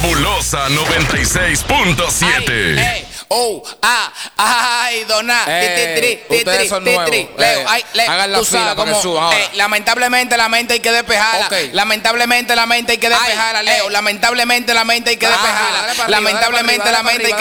Fabulosa 96.7. Ay, dona. Ustedes son nuevos. Leo, hagan la tú fila sabes para que cómo, suban ahora. lamentablemente la mente hay que despejarla. Ok. Lamentablemente la mente hay que despejarla, Leo. Lamentablemente la mente hay que despejarla. dale para arriba, Lamentablemente dale la para mente hay que